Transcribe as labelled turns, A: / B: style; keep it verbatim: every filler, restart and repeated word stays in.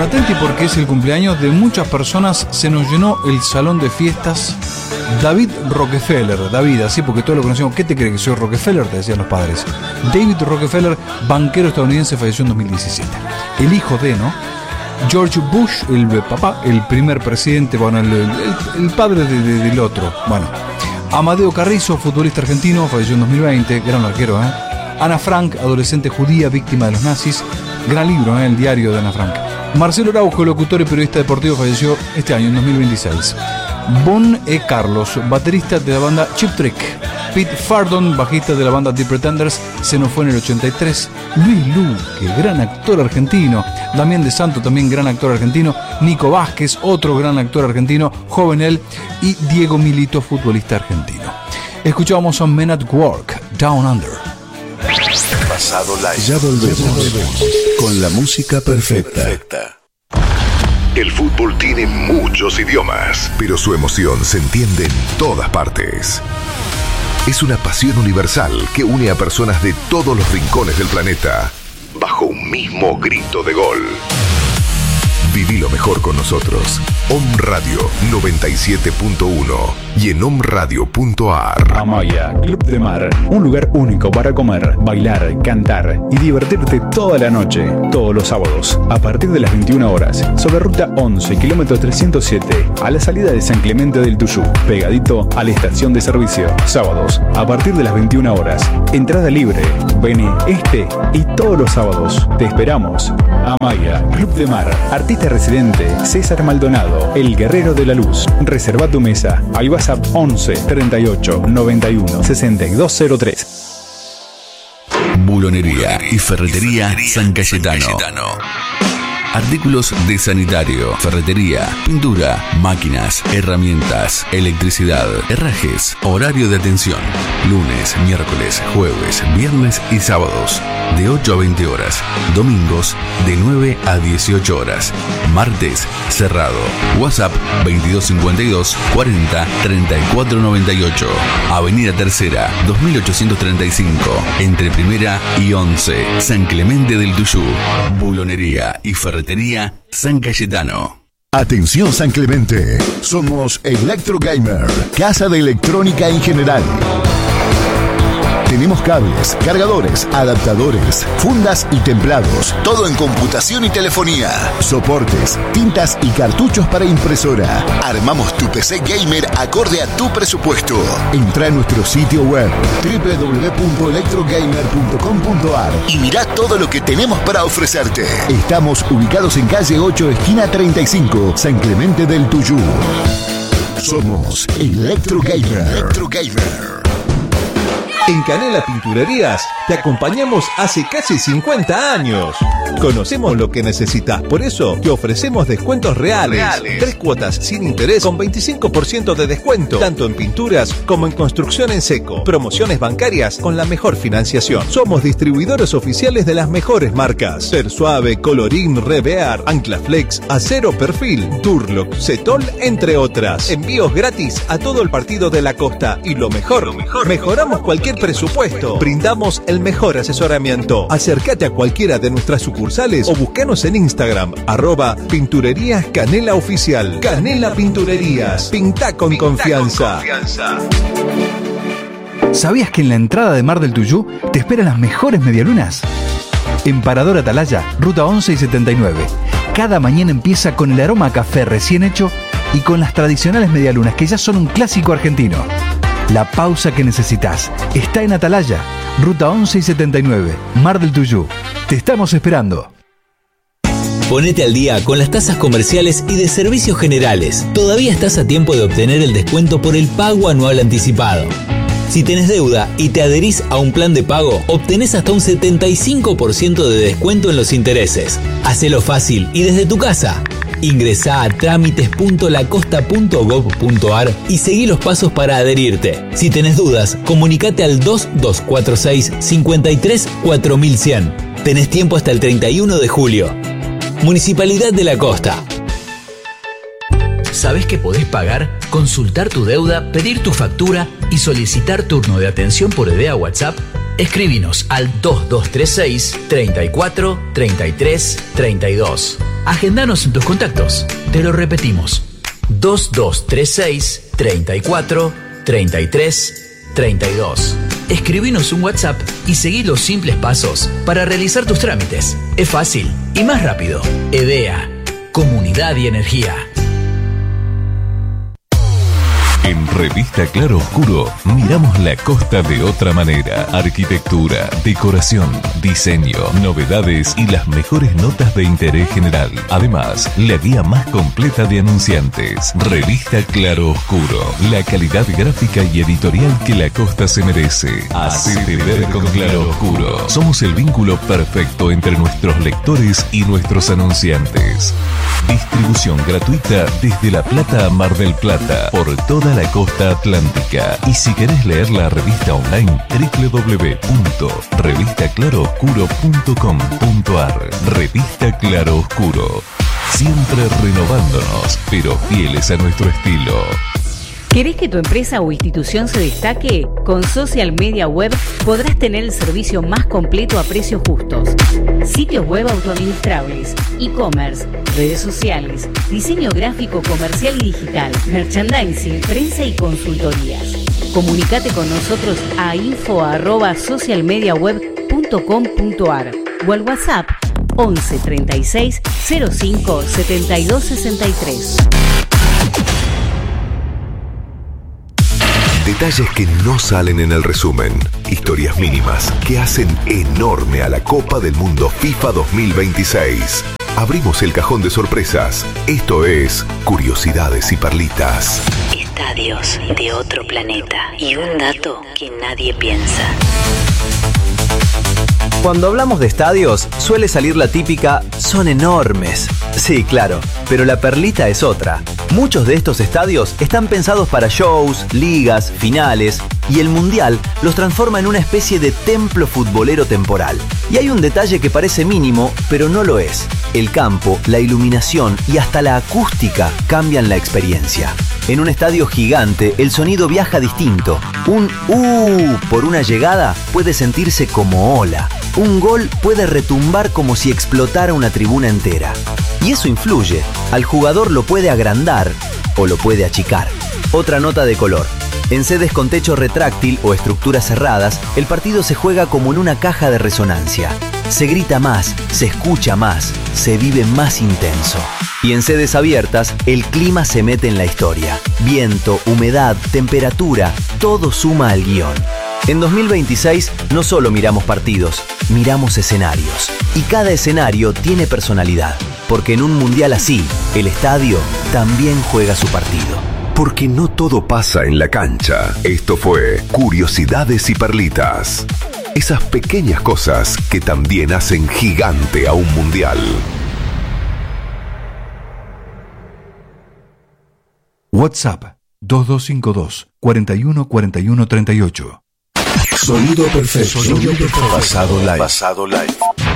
A: atenti porque es el cumpleaños de muchas personas. Se nos llenó el salón de fiestas. David Rockefeller, David, así porque todos lo conocemos. ¿Qué te crees que soy Rockefeller? Te decían los padres. David Rockefeller, banquero estadounidense, falleció en dos mil diecisiete. El hijo de, ¿no? George Bush, el papá, el primer presidente, bueno, el, el, el padre de, de, del otro. Bueno, Amadeo Carrizo, futbolista argentino, falleció en dos mil veinte, gran arquero, ¿eh? Ana Frank, adolescente judía, víctima de los nazis. Gran libro, ¿eh? El diario de Ana Frank. Marcelo Araujo, locutor y periodista deportivo, falleció este año, en dos mil veintiséis. Bon E. Carlos, baterista de la banda Cheap Trick. Pete Fardon, bajista de la banda The Pretenders, se nos fue en el ochenta y tres. Luis Luque, gran actor argentino. Damián de Santo, también gran actor argentino. Nico Vázquez, otro gran actor argentino, joven él. Y Diego Milito, futbolista argentino. Escuchábamos a Men at Work, Down Under.
B: Pasado Live. Ya volvemos, ya volvemos con la música perfecta. perfecta. El fútbol tiene muchos idiomas, pero su emoción se entiende en todas partes. Es una pasión universal que une a personas de todos los rincones del planeta bajo un mismo grito de gol. Viví lo mejor con nosotros. Om Radio noventa y siete punto uno y en omradio punto ar.
C: Amaya, Club de Mar. Un lugar único para comer, bailar, cantar y divertirte toda la noche, todos los sábados, a partir de las veintiuna horas, sobre ruta once, kilómetro trescientos siete, a la salida de San Clemente del Tuyú, pegadito a la estación de servicio. Sábados, a partir de las veintiuna horas. Entrada libre. Vení este y todos los sábados. Te esperamos. Amaya, Club de Mar. Artista residente César Maldonado, el guerrero de la luz. Reserva tu mesa al WhatsApp once, treinta y ocho, noventa y uno, sesenta y dos cero tres.
D: Bulonería y ferretería San Cayetano. Artículos de sanitario, ferretería, pintura, máquinas, herramientas, electricidad, herrajes, horario de atención. Lunes, miércoles, jueves, viernes y sábados, de ocho a veinte horas. Domingos, de nueve a dieciocho horas. Martes, cerrado. WhatsApp veintidós cincuenta y dos, cuarenta, treinta y cuatro noventa y ocho. Avenida Tercera, dos mil ochocientos treinta y cinco. Entre Primera y once. San Clemente del Tuyú. Bulonería y ferretería San Cayetano.
B: Atención San Clemente, somos Electro Gamer, casa de electrónica en general. Tenemos cables, cargadores, adaptadores, fundas y templados. Todo en computación y telefonía. Soportes, tintas y cartuchos para impresora. Armamos tu P C gamer acorde a tu presupuesto. Entra a nuestro sitio web doble u doble u doble u punto electrogamer punto com punto ar y mirá todo lo que tenemos para ofrecerte. Estamos ubicados en calle ocho, esquina treinta y cinco, San Clemente del Tuyú. Somos Electro Gamer. Electro Gamer.
E: En Canela Pinturerías te acompañamos hace casi cincuenta años. Conocemos lo que necesitas, por eso te ofrecemos descuentos reales. reales. Tres cuotas sin interés con veinticinco por ciento de descuento, tanto en pinturas como en construcción en seco. Promociones bancarias con la mejor financiación. Somos distribuidores oficiales de las mejores marcas: Persuave, Colorín, Revear, Anclaflex, Acero Perfil, Turlock, Cetol, entre otras. Envíos gratis a todo el partido de la costa. Y lo mejor, lo mejor mejoramos cualquier presupuesto. Brindamos el mejor asesoramiento. Acércate a cualquiera de nuestras sucursales o búscanos en Instagram, arroba Pinturerías Canela Oficial. Canela Pinturerías. Pinta con, Pinta confianza. con confianza.
A: ¿Sabías que en la entrada de Mar del Tuyú te esperan las mejores medialunas? En Parador Atalaya, ruta once y setenta y nueve. Cada mañana empieza con el aroma a café recién hecho y con las tradicionales medialunas que ya son un clásico argentino. La pausa que necesitas está en Atalaya, ruta once y setenta y nueve, Mar del Tuyú. Te estamos esperando.
F: Ponete al día con las tasas comerciales y de servicios generales. Todavía estás a tiempo de obtener el descuento por el pago anual anticipado. Si tenés deuda y te adherís a un plan de pago, obtenés hasta un setenta y cinco por ciento de descuento en los intereses. Hacelo fácil y desde tu casa. Ingresá a trámites punto lacosta punto gov punto ar y seguí los pasos para adherirte. Si tenés dudas, comunicate al dos dos cuatro seis, cinco tres, cuatro mil cien. Tenés tiempo hasta el treinta y uno de julio. Municipalidad de la Costa.
G: ¿Sabés que podés pagar, consultar tu deuda, pedir tu factura y solicitar turno de atención por E D A WhatsApp? Escribinos al dos dos tres seis, treinta y cuatro, treinta y tres, treinta y dos. Agendanos en tus contactos. Te lo repetimos. dos dos tres seis, treinta y cuatro, treinta y tres, treinta y dos. Escribinos un WhatsApp y seguí los simples pasos para realizar tus trámites. Es fácil y más rápido. EDEA, Comunidad y Energía.
H: En Revista Claro Oscuro miramos la costa de otra manera. Arquitectura, decoración, diseño, novedades y las mejores notas de interés general. Además, la guía más completa de anunciantes. Revista Claro Oscuro, la calidad gráfica y editorial que la costa se merece. Hacete ver con Claro Oscuro. Somos el vínculo perfecto entre nuestros lectores y nuestros anunciantes. Distribución gratuita desde La Plata a Mar del Plata por toda la costa atlántica. Y si querés leer la revista online, doble u doble u doble u punto revista claro oscuro punto com punto a r. Revista Claro Oscuro. Siempre renovándonos, pero fieles a nuestro estilo.
I: ¿Querés que tu empresa o institución se destaque? Con Social Media Web podrás tener el servicio más completo a precios justos. Sitios web autoadministrables, e-commerce, redes sociales, diseño gráfico comercial y digital, merchandising, prensa y consultorías. Comunicate con nosotros a info arroba socialmediaweb punto com punto a r o al WhatsApp once treinta y seis cero cinco setenta y dos sesenta y tres.
B: Detalles que no salen en el resumen. Historias mínimas que hacen enorme a la Copa del Mundo FIFA dos mil veintiséis. Abrimos el cajón de sorpresas. Esto es Curiosidades y Perlitas.
J: Estadios de otro planeta y un dato que nadie piensa.
K: Cuando hablamos de estadios, suele salir la típica, son enormes. Sí, claro, pero la perlita es otra. Muchos de estos estadios están pensados para shows, ligas, finales, y el Mundial los transforma en una especie de templo futbolero temporal. Y hay un detalle que parece mínimo, pero no lo es. El campo, la iluminación y hasta la acústica cambian la experiencia. En un estadio gigante, el sonido viaja distinto. Un "uh" por una llegada puede sentirse como ola. Un gol puede retumbar como si explotara una tribuna entera. Y eso influye. Al jugador lo puede agrandar o lo puede achicar. Otra nota de color. En sedes con techo retráctil o estructuras cerradas, el partido se juega como en una caja de resonancia. Se grita más, se escucha más, se vive más intenso. Y en sedes abiertas, el clima se mete en la historia. Viento, humedad, temperatura, todo suma al guión. En dos mil veintiséis no solo miramos partidos, miramos escenarios. Y cada escenario tiene personalidad, porque en un mundial así, el estadio también juega su partido.
B: Porque no todo pasa en la cancha. Esto fue Curiosidades y Perlitas. Esas pequeñas cosas que también hacen gigante a un mundial.
A: WhatsApp dos dos cinco dos, cuatro uno cuatro uno tres ocho.
B: Sonido perfecto. Sonido perfecto. Pasado live. Pasado live.